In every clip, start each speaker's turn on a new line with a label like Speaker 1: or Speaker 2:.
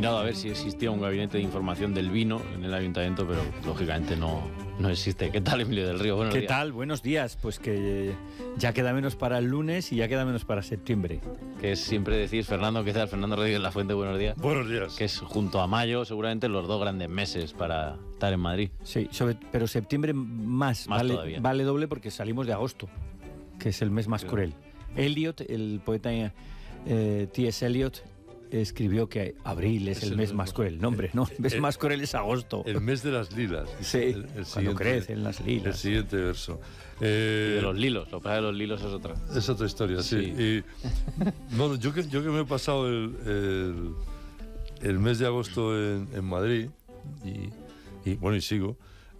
Speaker 1: mirado a ver si existía un gabinete de información del vino en el ayuntamiento, pero lógicamente no existe. ¿Qué tal, Emilio del Río? Buenos días.
Speaker 2: ¿Qué tal? Buenos días. Pues que ya queda menos para el lunes y ya queda menos para septiembre.
Speaker 1: Que es siempre decir, Fernando, ¿qué tal? Fernando Rodríguez La Fuente, buenos días.
Speaker 3: Buenos días.
Speaker 1: Que es junto a mayo seguramente los dos grandes meses para estar en Madrid.
Speaker 2: Sí, pero septiembre más
Speaker 1: todavía.
Speaker 2: Vale doble porque salimos de agosto, que es el mes más cruel. Eliot, el poeta T.S. Eliot, escribió que abril es el mes más cruel. No, hombre, no, el mes más cruel es agosto.
Speaker 3: El mes de las lilas.
Speaker 2: Sí, cuando crecen las lilas.
Speaker 3: El siguiente verso.
Speaker 1: Y de los lilos, lo que pasa de los lilos es otra.
Speaker 3: Es otra historia, sí. Y, bueno, yo que me he pasado el mes de agosto en Madrid y sigo,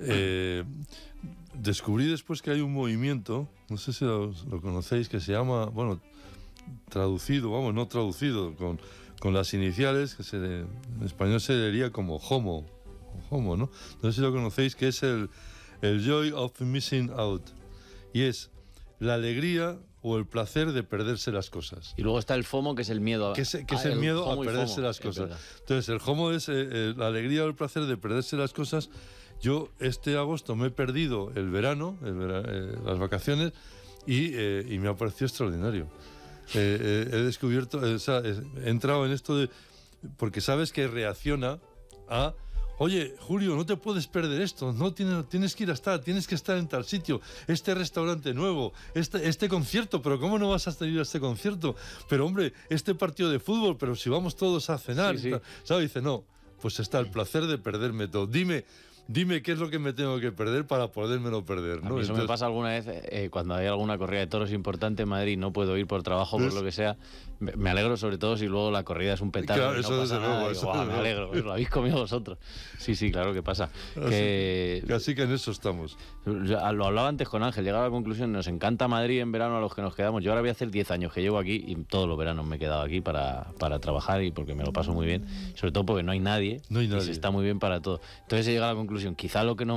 Speaker 3: descubrí después que hay un movimiento, no sé si lo conocéis, que se llama, bueno, no traducido, con las iniciales, que en español se leería como homo, ¿no? No sé si lo conocéis, que es el Joy of Missing Out. Y es la alegría o el placer de perderse las cosas.
Speaker 1: Y luego está el FOMO, que es el miedo
Speaker 3: que es el miedo a perderse las cosas. Entonces, el FOMO es la alegría o el placer de perderse las cosas. Yo este agosto me he perdido el verano, las vacaciones, y me ha parecido extraordinario. He descubierto, he entrado en esto de... Porque sabes que reacciona a... Oye, Julio, no te puedes perder esto, no tienes que tienes que estar en tal sitio, este restaurante nuevo, este concierto, pero ¿cómo no vas a ir a este concierto? Pero hombre, este partido de fútbol, pero si vamos todos a cenar, sí. ¿Sabes? Dice, no, pues está el placer de perderme todo. Dime qué es lo que me tengo que perder para podérmelo perder, ¿no?
Speaker 1: A mí eso me pasa alguna vez cuando hay alguna corrida de toros importante en Madrid, no puedo ir por trabajo, por lo que sea. Me alegro sobre todo si luego la corrida es un petardo.
Speaker 3: Claro, eso desde luego.
Speaker 1: Me alegro, lo habéis comido vosotros. Sí, claro que pasa.
Speaker 3: Así que en eso estamos.
Speaker 1: Lo hablaba antes con Ángel, llegaba a la conclusión, nos encanta Madrid en verano a los que nos quedamos. Yo ahora voy a hacer 10 años que llevo aquí y todos los veranos me he quedado aquí para trabajar y porque me lo paso muy bien. Sobre todo porque no hay nadie. Y se está muy bien para todo. Entonces he llegado a la conclusión, quizá lo que no